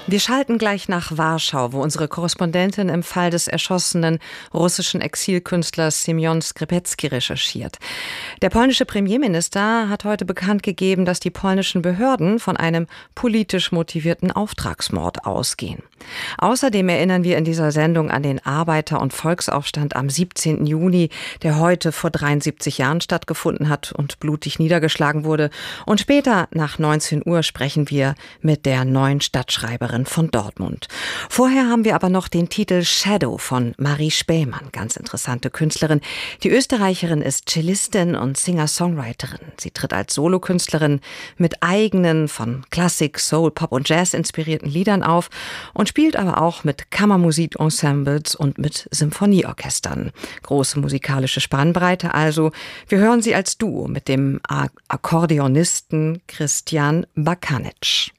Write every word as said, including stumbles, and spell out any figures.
Wir schalten gleich nach Warschau, wo unsere Korrespondentin im Fall des erschossenen russischen Exilkünstlers Semjon Skrzepecki recherchiert. Der polnische Premierminister hat heute bekannt gegeben, dass die polnischen Behörden von einem politisch motivierten Auftragsmord ausgehen. Außerdem erinnern wir in dieser Sendung an den Arbeiter- und Volksaufstand am siebzehnten Juni, der heute vor dreiundsiebzig Jahren stattgefunden hat und blutig niedergeschlagen wurde. Und später, nach neunzehn Uhr, sprechen wir mit der neuen Stadtschreiberin von Dortmund. Vorher haben wir aber noch den Titel Shadow von Marie Spähmann, ganz interessante Künstlerin. Die Österreicherin ist Cellistin und Singer-Songwriterin. Sie tritt als Solokünstlerin mit eigenen, von Klassik, Soul, Pop und Jazz inspirierten Liedern auf und spielt aber auch mit Kammermusikensembles und mit Symphonieorchestern. Große musikalische Spannbreite also. Wir hören sie als Duo mit dem Akkordeonisten Christian Bakanic.